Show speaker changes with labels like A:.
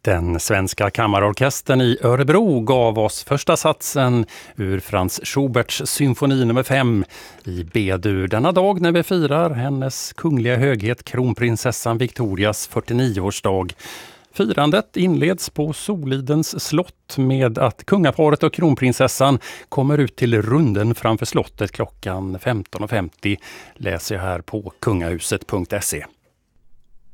A: Den svenska kammarorkestern i Örebro gav oss första satsen ur Franz Schuberts symfoni nummer 5 i B-dur denna dag när vi firar hennes kungliga höghet kronprinsessan Victorias 49-årsdag. Firandet inleds på Solidens slott med att kungaparet och kronprinsessan kommer ut till runden framför slottet klockan 15.50, läser jag här på kungahuset.se.